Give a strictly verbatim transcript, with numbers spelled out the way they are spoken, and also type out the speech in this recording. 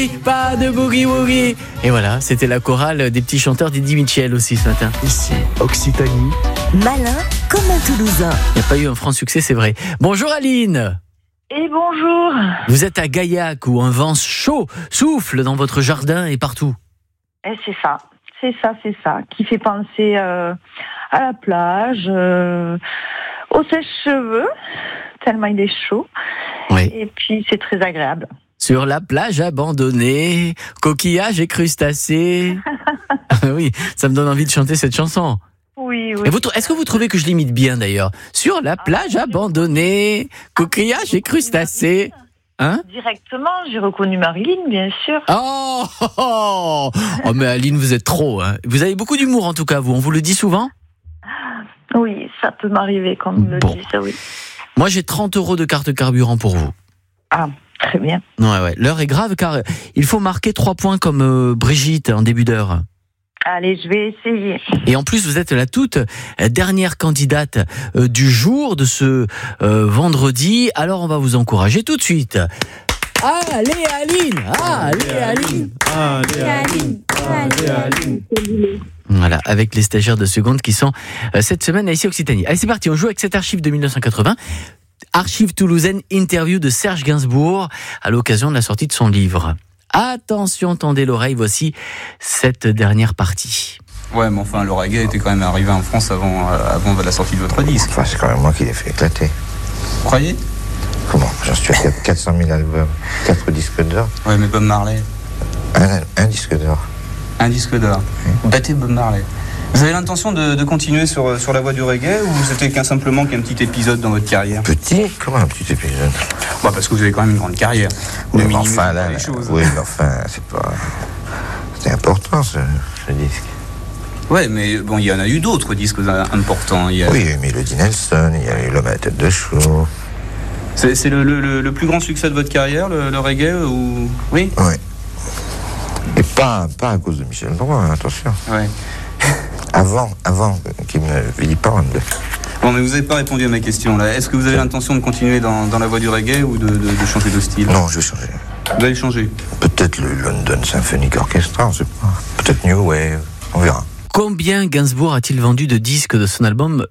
Pas de boogie woogie. Et voilà, c'était la chorale des petits chanteurs d'Eddie Mitchell aussi ce matin. Ici, Occitanie. Malin comme un Toulousain. Il n'y a pas eu un franc succès, c'est vrai. Bonjour Aline. Et bonjour. Vous êtes à Gaillac où un vent chaud souffle dans votre jardin et partout. Et c'est ça, c'est ça, c'est ça, qui fait penser euh, à la plage, euh, au sèche-cheveux, tellement il est chaud. Oui. Et puis c'est très agréable. Sur la plage abandonnée, coquillages et crustacés. Oui, ça me donne envie de chanter cette chanson. Oui, oui. Et vous, est-ce que vous trouvez que je l'imite bien d'ailleurs ? Sur la plage abandonnée, coquillages et crustacés. Hein ? Directement, j'ai reconnu Marilyn, bien sûr. Oh, oh, oh, oh mais Aline, vous êtes trop. Hein. Vous avez beaucoup d'humour en tout cas, vous. On vous le dit souvent ? Oui, ça peut m'arriver, comme vous Bon. le dites, ça, oui. Moi, j'ai trente euros de carte carburant pour vous. Ah, très bien. Ouais, ouais. L'heure est grave car il faut marquer trois points comme euh, Brigitte en début d'heure. Allez, je vais essayer. Et en plus, vous êtes la toute dernière candidate euh, du jour de ce euh, vendredi. Alors, on va vous encourager tout de suite. Allez, Aline! Allez, Aline! Allez, Aline. Allez, Aline. Voilà, avec les stagiaires de seconde qui sont euh, cette semaine à ici Occitanie. Allez, c'est parti, on joue avec cette archive de dix-neuf cent quatre-vingts. Archive toulousaine, interview de Serge Gainsbourg à l'occasion de la sortie de son livre. Attention, tendez l'oreille, voici cette dernière partie. Ouais, mais enfin, le reggae était quand même arrivé en France avant, euh, avant la sortie de votre disque. Enfin, c'est quand même moi qui l'ai fait éclater. Vous croyez ? Comment ? J'en suis à quatre cent mille albums, quatre disques d'or, Ouais, mais Bob Marley. un, un disque d'or. Un disque d'or. Battez Bob Marley. Vous avez l'intention de, de continuer sur, sur la voie du reggae ou c'était qu'un simplement qu'un petit épisode dans votre carrière ? Petit ? Comment un petit épisode ? Bah, parce que vous avez quand même une grande carrière. Oui, Ne mais minimisez enfin, pas là, les là, choses. oui, mais enfin, c'est pas... C'était important, ce, ce disque. Ouais, mais bon, il y en a eu d'autres disques importants. Il y a... Oui, il y a eu Melody Nelson, il y a eu L'homme à la tête de chou. C'est, c'est le, le, le plus grand succès de votre carrière, le, le reggae ou... Oui ? Oui. Et pas, pas à cause de Michel Droit, hein, attention. Ouais. Avant, avant qu'il me vilipende. Bon, mais vous n'avez pas répondu à ma question, là. Est-ce que vous avez l'intention de continuer dans, dans la voie du reggae ou de, de, de changer de style ? Non, je vais changer. Vous allez changer. Peut-être le London Symphonic Orchestra, on sait pas. Peut-être New Wave, on verra. Combien Gainsbourg a-t-il vendu de disques de son album